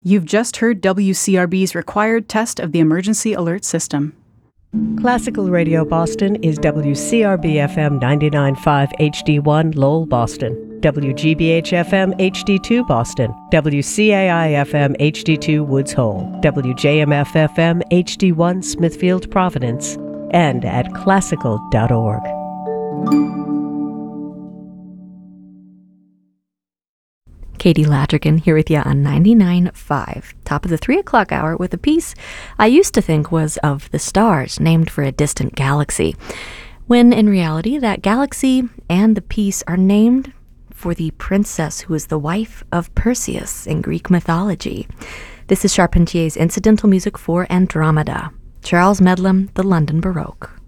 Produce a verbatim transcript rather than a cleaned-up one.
You've just heard W C R B's required test of the emergency alert system. Classical Radio Boston is W C R B F M ninety-nine point five H D one Lowell, Boston, W G B H F M H D two Boston, W C A I F M H D two Woods Hole, W J M F F M H D one Smithfield, Providence, and at classical dot org. Katie Ladrigan here with you on ninety-nine point five. Top of the three o'clock hour with a piece I used to think was of the stars, named for a distant galaxy, when in reality that galaxy and the piece are named for the princess who is the wife of Perseus in Greek mythology. This is Charpentier's incidental music for Andromeda, Charles Medlam, The London Baroque.